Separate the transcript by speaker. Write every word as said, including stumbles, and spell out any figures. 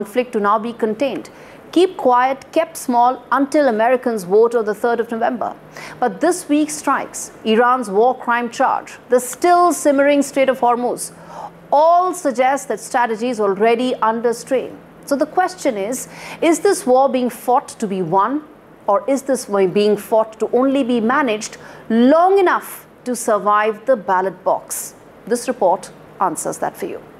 Speaker 1: conflict to now be contained. Keep quiet, kept small until Americans vote on the third of November. But this week's strikes, Iran's war crime charge, the still simmering Strait of Hormuz, all suggest that strategy is already under strain. So the question is, is this war being fought to be won, or is this war being fought to only be managed long enough to survive the ballot box? This report answers that for you.